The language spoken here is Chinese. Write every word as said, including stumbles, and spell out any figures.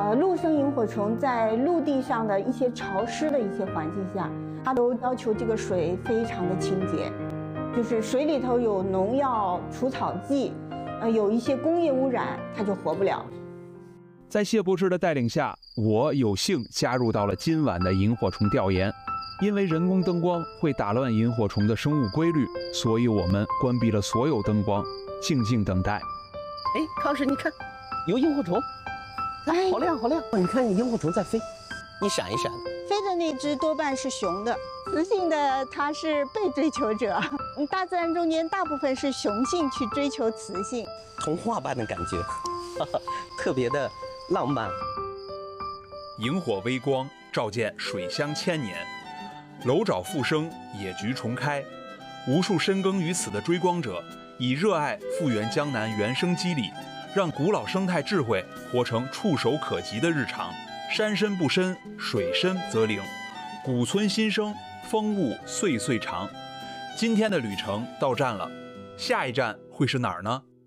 呃，陆生萤火虫在陆地上的一些潮湿的一些环境下，它都要求这个水非常的清洁，就是水里头有农药、除草剂，呃，有一些工业污染，它就活不了。 在谢博士的带领下，我有幸加入到了今晚的萤火虫调研。因为人工灯光会打乱萤火虫的生物规律，所以我们关闭了所有灯光，静静等待。 哎，康师，你看，有萤火虫，哎，好亮好亮！你看，萤火虫在飞，一闪一闪的。 飞的那只多半是雄的，雌性的它是被追求者。嗯，大自然中间大部分是雄性去追求雌性， 童话般的感觉，哈哈，特别的浪漫。 萤火微光照见水乡千年。楼沼复生，野菊重开，无数深耕于此的追光者，以热爱复原江南原生肌理，让古老生态智慧活成触手可及的日常。山深不深，水深则灵，古村新生，风物岁岁长。今天的旅程到站了，下一站会是哪儿呢？